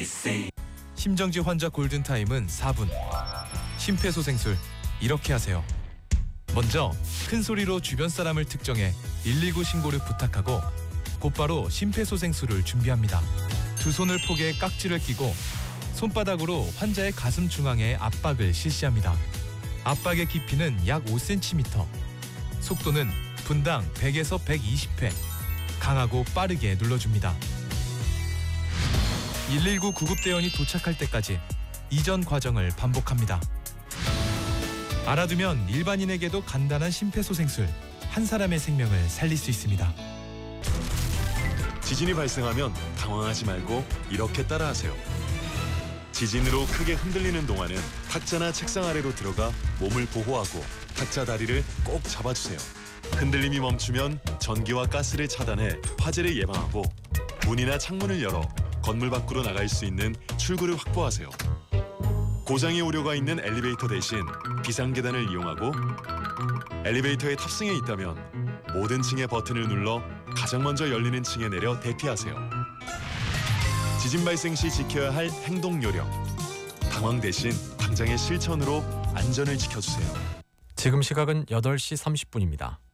심정지 환자 골든타임은 4분. 심폐소생술 이렇게 하세요. 먼저 큰 소리로 주변 사람을 특정해 119 신고를 부탁하고 곧바로 심폐소생술을 준비합니다. 두 손을 포개 깍지를 끼고 손바닥으로 환자의 가슴 중앙에 압박을 실시합니다. 압박의 깊이는 약 5cm. 속도는 분당 100에서 120회. 강하고 빠르게 눌러줍니다. 119 구급대원이 도착할 때까지 이전 과정을 반복합니다. 알아두면 일반인에게도 간단한 심폐소생술, 한 사람의 생명을 살릴 수 있습니다. 지진이 발생하면 당황하지 말고 이렇게 따라하세요. 지진으로 크게 흔들리는 동안은 탁자나 책상 아래로 들어가 몸을 보호하고 탁자 다리를 꼭 잡아주세요. 흔들림이 멈추면 전기와 가스를 차단해 화재를 예방하고 문이나 창문을 열어 건물 밖으로 나갈 수 있는 출구를 확보하세요. 고장의 우려가 있는 엘리베이터 대신 비상계단을 이용하고 엘리베이터에 탑승해 있다면 모든 층의 버튼을 눌러 가장 먼저 열리는 층에 내려 대피하세요. 지진 발생 시 지켜야 할 행동 요령. 당황 대신 당장의 실천으로 안전을 지켜주세요. 지금 시각은 8시 30분입니다.